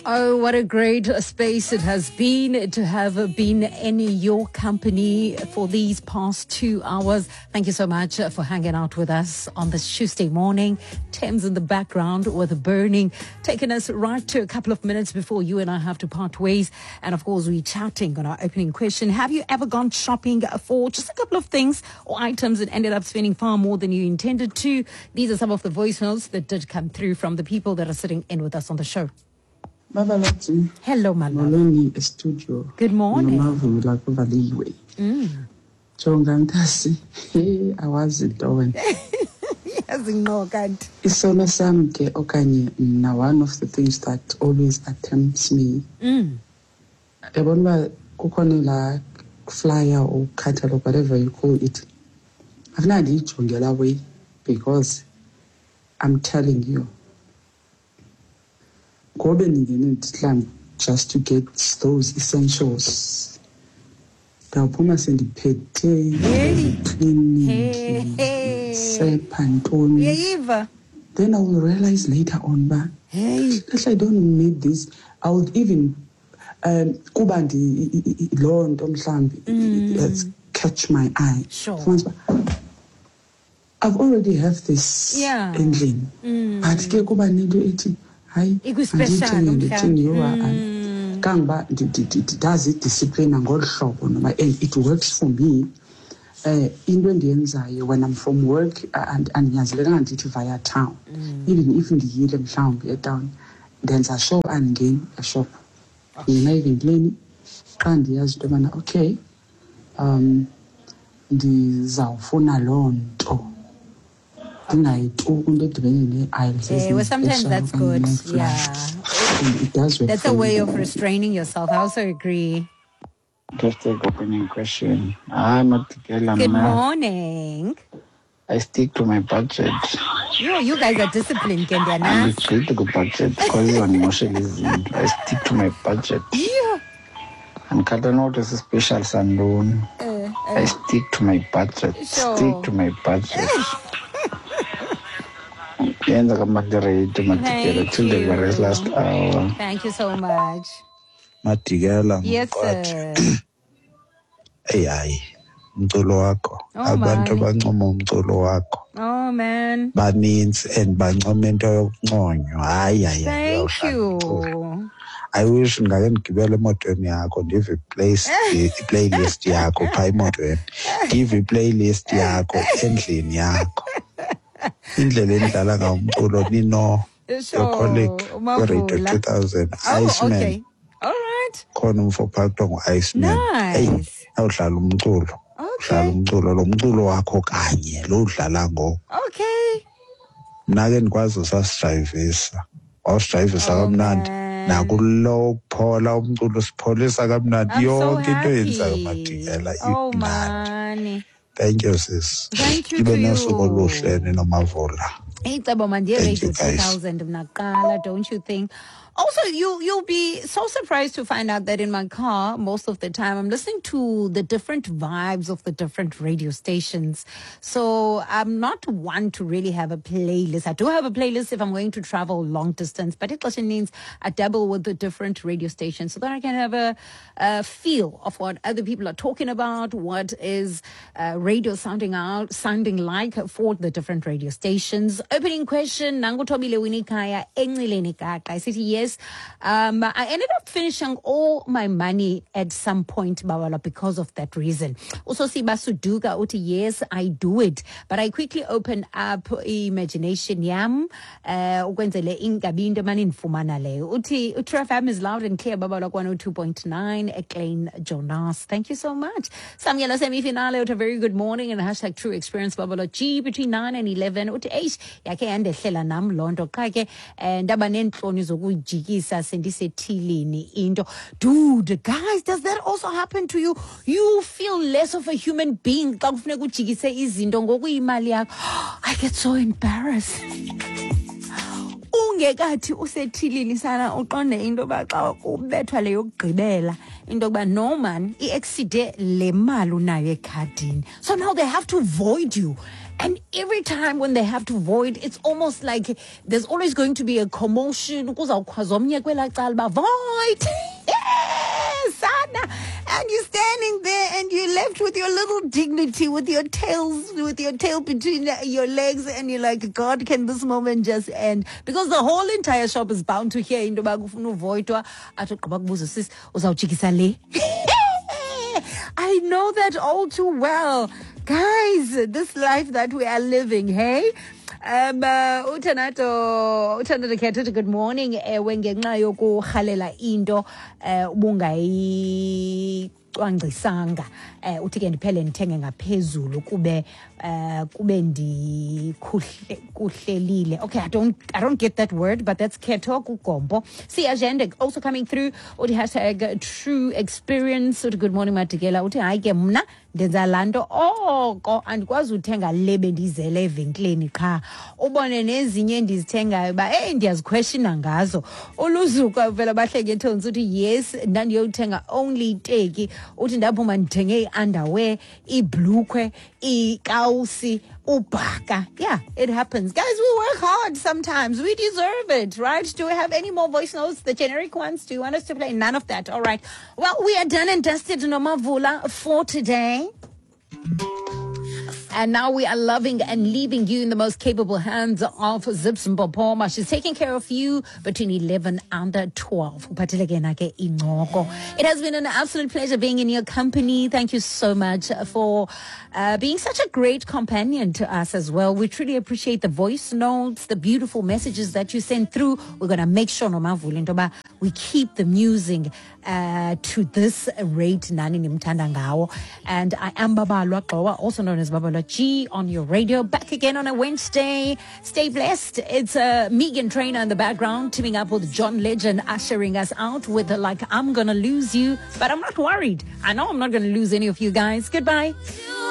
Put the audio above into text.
Oh, what a great space it has been to have been in your company for these past 2 hours. Thank you so much for hanging out with us on this Tuesday morning. Thames in the background with burning, taking us right to a couple of minutes before you and I have to part ways. And of course, we're chatting on our opening question. Have you ever gone shopping for just a couple of things or items and ended up spending far more than you intended to? These are some of the voice notes that did come through from the people that are sitting in with us on the show. Hello, my love. Molweni studio. Good morning. Nomavula kuvaliwe. Jonga mntasi, awazi doing. Yazi no kanti. Isono sam ke okanye na one of the things that always attempts me. Yabona kukhona la flyer or catalog, whatever you call it. Akunandi ijongela way because I'm telling you. Just to get those essentials. Then I will realize later on, I don't need this. I would even catch my eye. Sure. I've already have this engine. But does it discipline and it works for me when I'm from work and via town, even if the town, then I shop and gain a shop. Even playing okay, the Zaufuna loan well, sometimes that's good. Yeah. It does work. That's a way of restraining yourself. I also agree. Just take opening question. I'm not Good morning. I stick to my budget. You guys are disciplined, Kendana. I'm straight to the budget because you're emotionalism. I stick to my budget. Yeah. And Kata notice a special sundown. I stick to my budget. Sure. Stick to my budget. Thank you. Last hour. Thank you so much. Matigela. Yes, sir. Hey, umculo wakho. Abantu bancoma umculo wakho. Oh man. Baninzi and bancoma into yokunconywa. Hayi. Thank you. I wish ngake ngigibele emotweni yakho ndive playlist yakho pha emotweni. Ndive playlist yakho endlini yakho. Indlela endlala ngawo umculo nino your colleague Radio 2000 Iceman. Okay. All right. Khona umfowethu kuthiwa Iceman. Nice. Awudlala umculo. Udlala umculo lo mculo wakho kanye lo udlala ngo. Okay. Mina ke ndikwazi usasdrayivisa. Awusidrayivisa kamnandi. Nakulo phola umculo sipholisa kamnandi yonke into yenza Matigela imnandi. Thank you, sis. Thank you to you. Hey, Radio 2000 mnaqala, don't you think? Also, you'll be so surprised to find out that in my car, most of the time, I'm listening to the different vibes of the different radio stations. So I'm not one to really have a playlist. I do have a playlist if I'm going to travel long distance, but it also means I dabble with the different radio stations so that I can have a feel of what other people are talking about, what is radio sounding like for the different radio stations. Opening question, Nangutobile Winikaya, Engileni Kaka. I said yes. I ended up finishing all my money at some point, Bawala, because of that reason. Also, Siba Suduga, Uti, yes, I do it. But I quickly opened up imagination yam. Ukwenzele ingabinde manin fumanale. Uti, Utrafam is loud and clear, Bawala 102.9, Eklein Jonas. Thank you so much. Samuela semi-finale, a very good morning and hashtag true experience, Bawala G between 9 and 11. Uti, H, yake ande hlela nam, londo kake, and dabanen tloni dude, guys, does that also happen to you? You feel less of a human being. I get so embarrassed. Ungekathi usethilini sana uqonde into baxa ubethwa leyo kugqibela into ba no man iexceed le mali unayo ekhadini, so now they have to void you And every time when they have to void, it's almost like there's always going to be a commotion. Void! Sana! And you're standing there and you're left with your little dignity, with your tail between your legs, and you're like, God, can this moment just end? Because the whole entire shop is bound to hear into void. I know that all too well. Guys, this life that we are living, hey? Utanato Keto, good morning. When ngenxa yokurhalela into ubungayi cwangcisanga uthi ke ndiphele ndithenge ngaphezulu kube ndikuhlelile. Okay, I don't get that word, but that's Keto Kugombo. See agenda also coming through. Uthi hashtag true experience. Uthi good morning Matikela. Uthi hayi ke mna ndenza lanto oko andikwazi uthenga lebe ndizele evenkileni qha ubone nezinye endizithengayo ba ndiyaziquestiona ngazo uluzuka vela bahleke ethonsi uthi yes ndandiyothenga only teki uthi ndaphuma ndithenge i-underwear ibhlukwe ikawusi ubhaka. Yeah, it happens, guys. We work hard sometimes, we deserve it, right? Do we have any more voice notes, the generic ones? Do you want us to play? None of that. All right, well, we are done and dusted, Nomavula, for today. And now we are loving and leaving you in the most capable hands of Zips Mbopoma. She's taking care of you between 11 and 12. It has been an absolute pleasure being in your company. Thank you so much for being such a great companion to us as well. We truly appreciate the voice notes, the beautiful messages that you send through. We're going to make sure we keep them using to this rate. And I am Babalwa Qowa, also known as Babalwa G, on your radio. Back again on a Wednesday. Stay blessed. It's Megan Trainer in the background, teaming up with John Legend, ushering us out with I'm gonna lose you, but I'm not worried. I know I'm not gonna lose any of you guys. Goodbye.